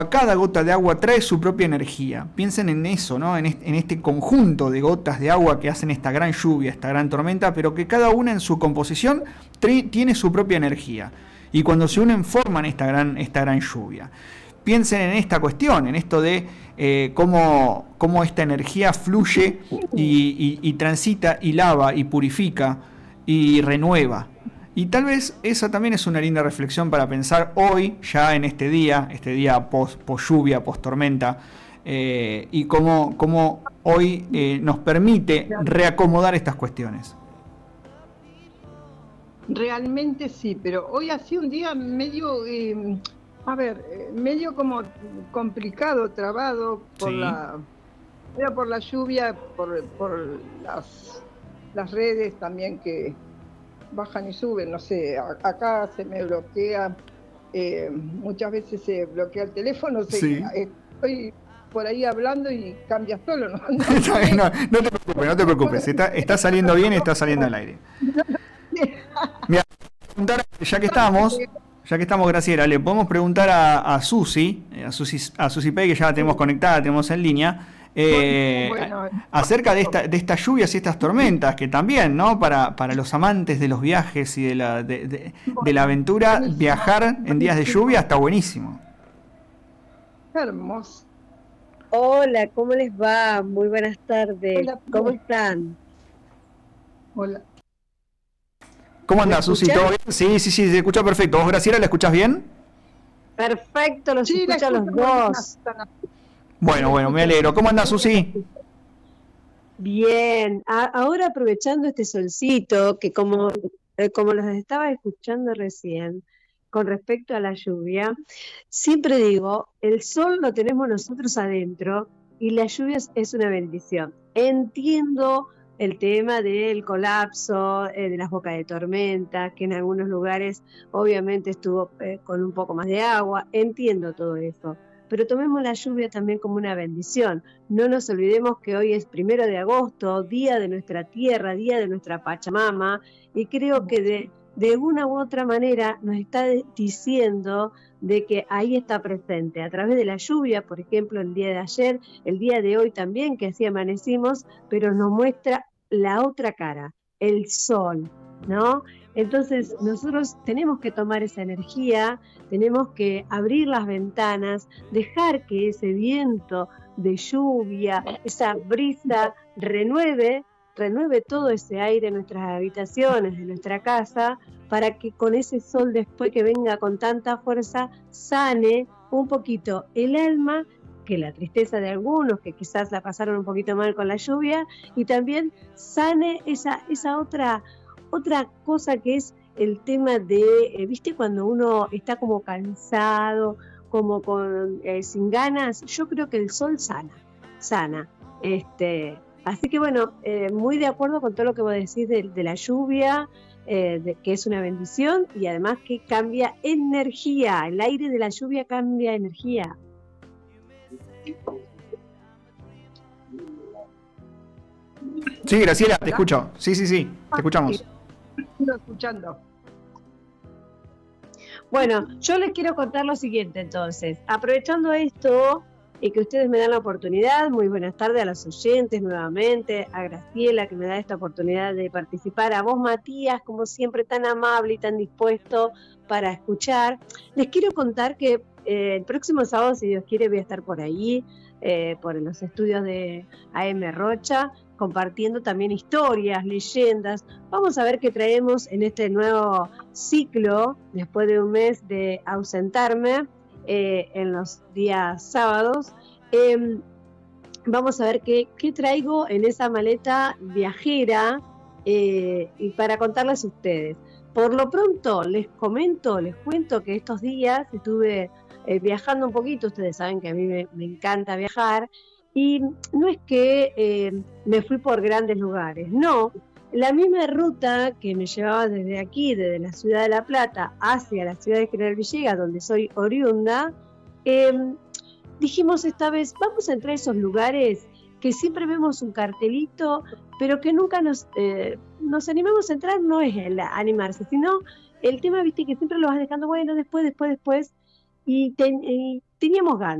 cada gota de agua trae su propia energía. Piensen en eso, ¿no? En este conjunto de gotas de agua que hacen esta gran lluvia, esta gran tormenta, pero que cada una en su composición tiene su propia energía. Y cuando se unen forman esta gran lluvia. Piensen en esta cuestión, en esto de cómo esta energía fluye y transita y lava y purifica y renueva. Y tal vez esa también es una linda reflexión para pensar hoy, ya en este día post lluvia, post tormenta, y cómo hoy nos permite reacomodar estas cuestiones. Realmente sí, pero hoy ha sido un día medio, medio como complicado, trabado por por la lluvia, por las redes también que bajan y suben, no sé, acá se me bloquea, muchas veces se bloquea el teléfono, estoy por ahí hablando y cambia solo, ¿no? No te preocupes, está saliendo bien y está saliendo al aire. Mira, ya que estamos, Graciela, le podemos preguntar a Susi Pei, que ya la tenemos conectada, la tenemos en línea, acerca de estas lluvias y estas tormentas, que también, ¿no? Para los amantes de los viajes y de la aventura, viajar en días de lluvia está buenísimo. Hermoso. Hola, ¿cómo les va? Muy buenas tardes. Hola, ¿Cómo están? Hola. ¿Cómo andás, Susi? ¿Todo bien? Sí, se escucha perfecto. ¿Vos, Graciela, la escuchás bien? Perfecto, los escucho a los dos. Bueno, me alegro. ¿Cómo andás, Susi? Bien. Ahora aprovechando este solcito, que como los estaba escuchando recién, con respecto a la lluvia, siempre digo, el sol lo tenemos nosotros adentro y la lluvia es una bendición. Entiendo el tema del colapso, de las bocas de tormenta, que en algunos lugares obviamente estuvo con un poco más de agua, entiendo todo eso, pero tomemos la lluvia también como una bendición. No nos olvidemos que hoy es 1 de agosto, día de nuestra tierra, día de nuestra Pachamama, y creo que de una u otra manera nos está diciendo de que ahí está presente, a través de la lluvia, por ejemplo, el día de ayer, el día de hoy también, que así amanecimos, pero nos muestra la otra cara, el sol, ¿no? Entonces nosotros tenemos que tomar esa energía, tenemos que abrir las ventanas, dejar que ese viento de lluvia, esa brisa renueve todo ese aire en nuestras habitaciones, en nuestra casa, para que con ese sol después que venga con tanta fuerza, sane un poquito el alma, que la tristeza de algunos que quizás la pasaron un poquito mal con la lluvia, y también sane esa otra cosa que es el tema de, ¿viste? Cuando uno está como cansado, como sin ganas, yo creo que el sol sana. Así que bueno, muy de acuerdo con todo lo que vos decís de la lluvia, que es una bendición y además que cambia energía, el aire de la lluvia cambia energía. Sí, Graciela, te escucho. Sí, te escuchamos. Estoy escuchando. Bueno, yo les quiero contar lo siguiente entonces. Aprovechando esto y que ustedes me dan la oportunidad, muy buenas tardes a los oyentes nuevamente, a Graciela que me da esta oportunidad de participar, a vos Matías, como siempre tan amable y tan dispuesto para escuchar. Les quiero contar que el próximo sábado, si Dios quiere, voy a estar por ahí, por los estudios de AM Rocha, compartiendo también historias, leyendas. Vamos a ver qué traemos en este nuevo ciclo, después de un mes de ausentarme en los días sábados. Vamos a ver qué traigo en esa maleta viajera y para contarles a ustedes. Por lo pronto les cuento que estos días estuve viajando un poquito. Ustedes saben que a mí me encanta viajar, y no es que me fui por grandes lugares, no. La misma ruta que me llevaba desde aquí, desde la ciudad de La Plata hacia la ciudad de General Villegas, donde soy oriunda, dijimos esta vez, vamos a entrar a esos lugares que siempre vemos un cartelito, pero que nunca nos animamos a entrar. No es el animarse, sino el tema, viste, que siempre lo vas dejando, bueno, después, y teníamos ganas.